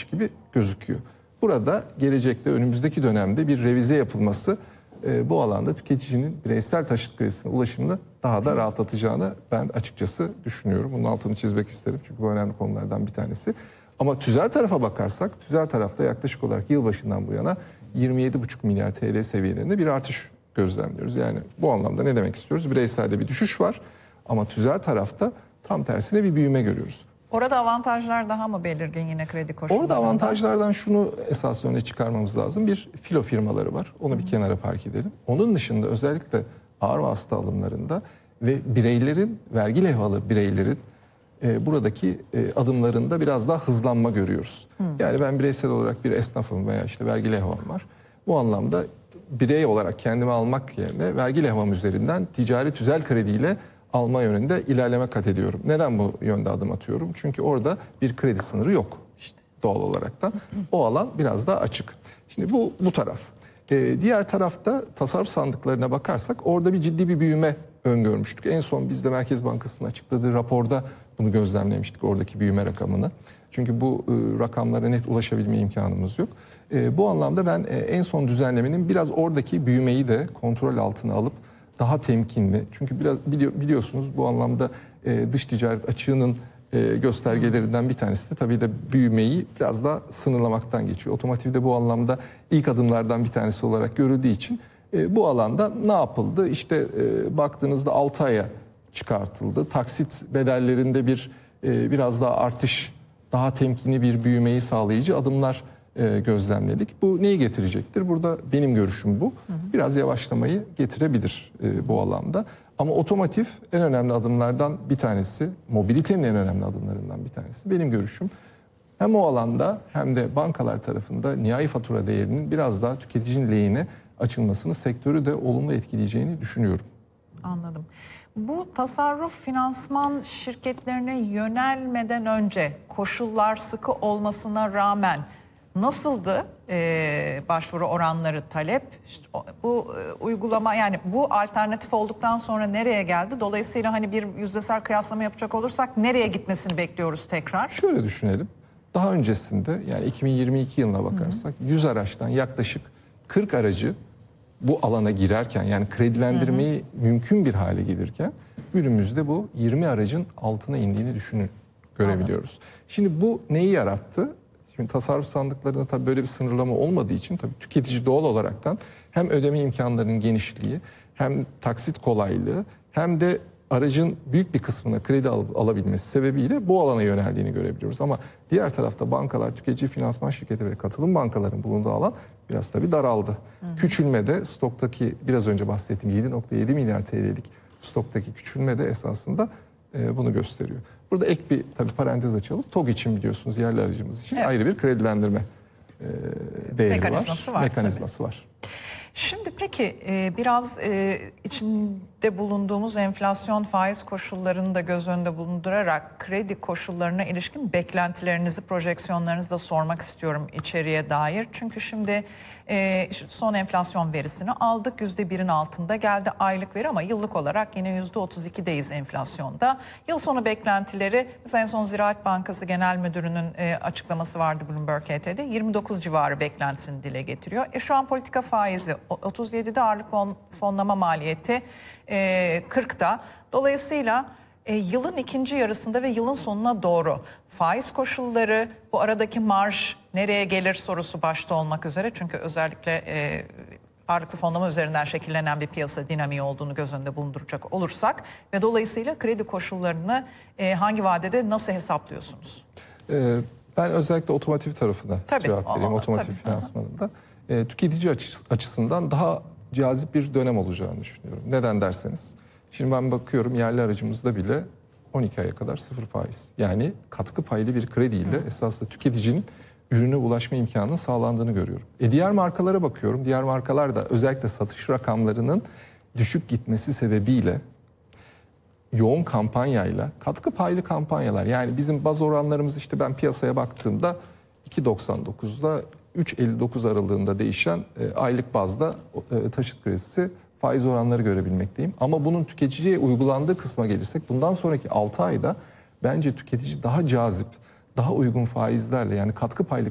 olacakmış gibi gözüküyor. Burada gelecekte önümüzdeki dönemde bir revize yapılması bu alanda tüketicinin bireysel taşıt kredisine ulaşımını daha da rahatlatacağını ben açıkçası düşünüyorum. Bunun altını çizmek isterim çünkü bu önemli konulardan bir tanesi. Ama tüzel tarafa bakarsak, tüzel tarafta yaklaşık olarak yılbaşından bu yana 27,5 milyar TL seviyelerinde bir artış gözlemliyoruz. Yani bu anlamda ne demek istiyoruz? Bireyselde bir düşüş var ama tüzel tarafta tam tersine bir büyüme görüyoruz. Orada avantajlar daha mı belirgin yine kredi koşullarında? Orada avantajlardan şunu esas öne çıkarmamız lazım. Bir, filo firmaları var. Onu bir kenara park edelim. Onun dışında özellikle ağır vasıta alımlarında ve bireylerin, vergi levhalı bireylerin buradaki adımlarında biraz daha hızlanma görüyoruz. Yani ben bireysel olarak bir esnafım veya işte vergi levham var. Bu anlamda birey olarak kendime almak yerine vergi levham üzerinden ticari tüzel krediyle alma yönünde ilerleme kat ediyorum. Neden bu yönde adım atıyorum? Çünkü orada bir kredi sınırı yok doğal olarak da. O alan biraz daha açık. Şimdi bu taraf. Diğer tarafta tasarruf sandıklarına bakarsak orada bir ciddi bir büyüme öngörmüştük. En son biz de Merkez Bankası'nın açıkladığı raporda bunu gözlemlemiştik, oradaki büyüme rakamını. Çünkü bu rakamlara net ulaşabilme imkanımız yok. Bu anlamda ben en son düzenlemenin biraz oradaki büyümeyi de kontrol altına alıp daha temkinli. Çünkü biraz biliyorsunuz bu anlamda dış ticaret açığının göstergelerinden bir tanesi de tabii de büyümeyi biraz daha sınırlamaktan geçiyor. Otomotivde bu anlamda ilk adımlardan bir tanesi olarak görüldüğü için bu alanda ne yapıldı? İşte baktığınızda 6 aya çıkartıldı. Taksit bedellerinde biraz daha artış, daha temkinli bir büyümeyi sağlayıcı adımlar gözlemledik. Bu neyi getirecektir? Burada benim görüşüm bu. Biraz yavaşlamayı getirebilir bu alanda. Ama otomotiv en önemli adımlardan bir tanesi, mobilitenin en önemli adımlarından bir tanesi. Benim görüşüm hem o alanda hem de bankalar tarafında nihai fatura değerinin biraz daha tüketicinin lehine açılmasını, sektörü de olumlu etkileyeceğini düşünüyorum. Anladım. Bu tasarruf finansman şirketlerine yönelmeden önce koşullar sıkı olmasına rağmen nasıldı başvuru oranları, talep? İşte bu uygulama, yani bu alternatif olduktan sonra nereye geldi? Dolayısıyla hani bir yüzdesel kıyaslama yapacak olursak nereye gitmesini bekliyoruz tekrar? Şöyle düşünelim. Daha öncesinde yani 2022 yılına bakarsak 100 araçtan yaklaşık 40 aracı bu alana girerken, yani kredilendirmeyi mümkün bir hale gelirken günümüzde bu 20 aracın altına indiğini görebiliyoruz. Anladım. Şimdi bu neyi yarattı? Şimdi tasarruf sandıklarında tabii böyle bir sınırlama olmadığı için tabii tüketici doğal olaraktan hem ödeme imkanlarının genişliği, hem taksit kolaylığı, hem de aracın büyük bir kısmına kredi alabilmesi sebebiyle bu alana yöneldiğini görebiliyoruz. Ama diğer tarafta bankalar, tüketici finansman şirketi ve katılım bankaların bulunduğu alan biraz tabii daraldı. Küçülmede stoktaki biraz önce bahsettiğim 7,7 milyar TL'lik stoktaki küçülme de esasında bunu gösteriyor. Burada ek bir tabii parantez açalım. TOG için biliyorsunuz, yerli aracımız için ayrı bir kredilendirme değeri mekanizması var. Şimdi peki biraz içinde bulunduğumuz enflasyon, faiz koşullarını da göz önünde bulundurarak kredi koşullarına ilişkin beklentilerinizi, projeksiyonlarınızı da sormak istiyorum içeriye dair. Çünkü şimdi son enflasyon verisini aldık, %1'in altında geldi aylık veri ama yıllık olarak yine %32'deyiz enflasyonda. Yıl sonu beklentileri, mesela en son Ziraat Bankası Genel Müdürü'nün açıklaması vardı Bloomberg HT'de, 29 civarı beklentisini dile getiriyor. Şu an politika faizi 37'de, ağırlık fonlama maliyeti 40'da. Dolayısıyla yılın ikinci yarısında ve yılın sonuna doğru faiz koşulları, bu aradaki marj nereye gelir sorusu başta olmak üzere. Çünkü özellikle ağırlıklı fonlama üzerinden şekillenen bir piyasa dinamiği olduğunu göz önünde bulunduracak olursak ve dolayısıyla kredi koşullarını hangi vadede nasıl hesaplıyorsunuz? Ben özellikle otomotiv tarafına cevap vereyim, otomotiv finansmanında. Tüketici açısından daha cazip bir dönem olacağını düşünüyorum. Neden derseniz, şimdi ben bakıyorum yerli aracımızda bile 12 aya kadar sıfır faiz. Yani katkı paylı bir krediyle esasında tüketicinin ürüne ulaşma imkanının sağlandığını görüyorum. Diğer markalara bakıyorum. Diğer markalar da özellikle satış rakamlarının düşük gitmesi sebebiyle yoğun kampanyayla, katkı paylı kampanyalar, yani bizim baz oranlarımız, işte ben piyasaya baktığımda 2,99'da 3,59 aralığında değişen aylık bazda taşıt kredisi faiz oranları görebilmekteyim. Ama bunun tüketiciye uygulandığı kısma gelirsek bundan sonraki 6 ayda bence tüketici daha cazip, daha uygun faizlerle, yani katkı paylı